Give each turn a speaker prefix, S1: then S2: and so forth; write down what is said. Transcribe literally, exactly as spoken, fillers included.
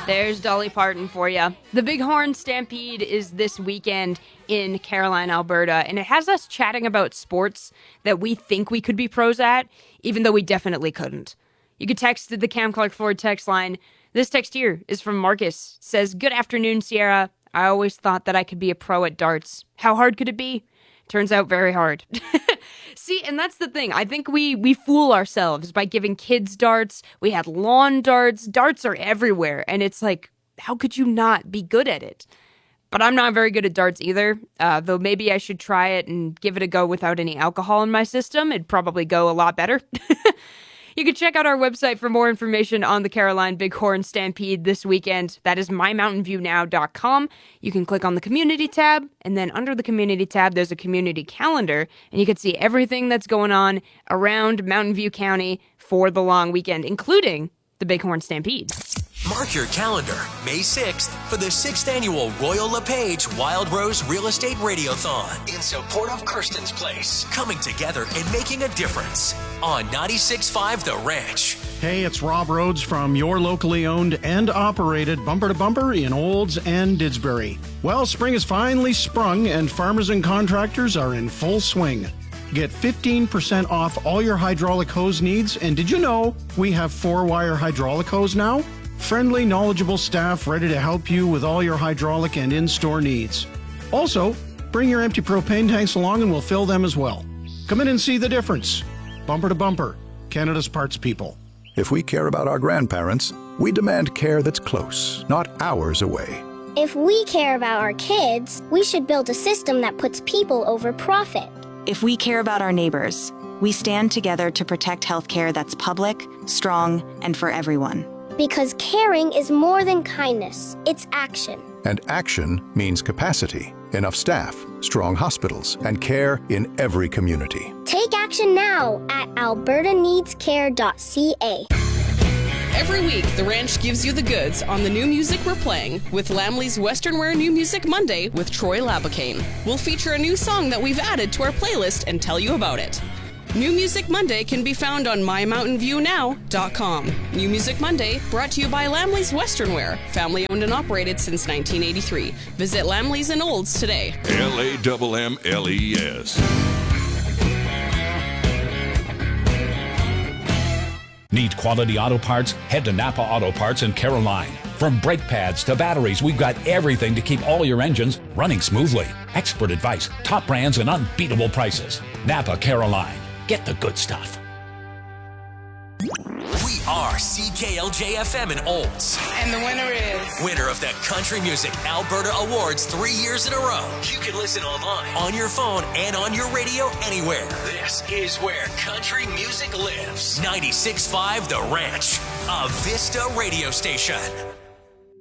S1: There's Dolly Parton for you. The Bighorn Stampede is this weekend in Caroline, Alberta, and it has us chatting about sports that we think we could be pros at, even though we definitely couldn't. You could text the Cam Clark Ford text line. This text here is from Marcus. It says, "Good afternoon, Sierra. I always thought that I could be a pro at darts. How hard could it be? Turns out very hard." See, and that's the thing. I think we we fool ourselves by giving kids darts. We had lawn darts. Darts are everywhere. And it's like, how could you not be good at it? But I'm not very good at darts either, uh, though maybe I should try it and give it a go without any alcohol in my system. It'd probably go a lot better. You can check out our website for more information on the Caroline Bighorn Stampede this weekend. That is my mountain view now dot com. You can click on the community tab, and then under the community tab, there's a community calendar, and you can see everything that's going on around Mountain View County for the long weekend, including the Bighorn Stampede.
S2: Mark your calendar, May sixth, for the sixth Annual Royal LePage Wild Rose Real Estate Radiothon in support of Kirsten's Place. Coming together and making a difference on ninety-six point five The Ranch.
S3: Hey, it's Rob Rhodes from your locally owned and operated Bumper to Bumper in Olds and Didsbury. Well, spring has finally sprung and farmers and contractors are in full swing. Get fifteen percent off all your hydraulic hose needs, and did you know we have four-wire hydraulic hose now? Friendly, knowledgeable staff ready to help you with all your hydraulic and in-store needs. Also, bring your empty propane tanks along and we'll fill them as well. Come in and see the difference. Bumper to Bumper, Canada's parts people.
S4: If we care about our grandparents, we demand care that's close, not hours away.
S5: If we care about our kids, we should build a system that puts people over profit.
S6: If we care about our neighbors, we stand together to protect healthcare that's public, strong, and for everyone.
S5: Because caring is more than kindness, it's action.
S4: And action means capacity, enough staff, strong hospitals, and care in every community.
S5: Take action now at alberta needs care dot c a.
S7: Every week, The Ranch gives you the goods on the new music we're playing with Lamley's Western Wear New Music Monday with Troy Labacane. We'll feature a new song that we've added to our playlist and tell you about it. New Music Monday can be found on my mountain view now dot com. New Music Monday brought to you by Lamley's Western Wear, family owned and operated since nineteen eighty-three. Visit Lamley's in Olds today.
S8: L A M M L E S.
S9: Need quality auto parts? Head to Napa Auto Parts in Caroline. From brake pads to batteries, we've got everything to keep all your engines running smoothly. Expert advice, top brands, and unbeatable prices. Napa Caroline. Get the good stuff.
S2: We are C K L J F M in Olds.
S10: And the winner is...
S2: Winner of the Country Music Alberta Awards three years in a row. You can listen online, on your phone, and on your radio anywhere. This is where country music lives. ninety-six point five The Ranch, a Vista radio station.